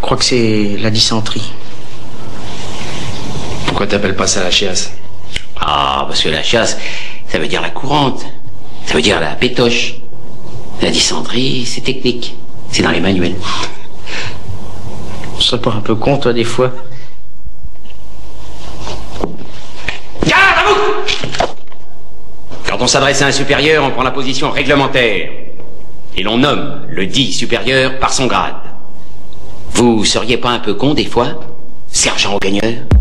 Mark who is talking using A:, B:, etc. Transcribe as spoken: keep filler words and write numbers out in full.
A: crois que c'est la dysenterie.
B: Pourquoi t'appelles pas ça la chiasse?
C: Ah, parce que la chasse, ça veut dire la courante. Ça veut dire la pétoche. La dysenterie, c'est technique. C'est dans les manuels.
A: Tu serais pas un peu con, toi, des fois?
C: Garde à vous! Quand on s'adresse à un supérieur, on prend la position réglementaire. Et l'on nomme le dit supérieur par son grade. Vous seriez pas un peu con, des fois, sergent au gagneur?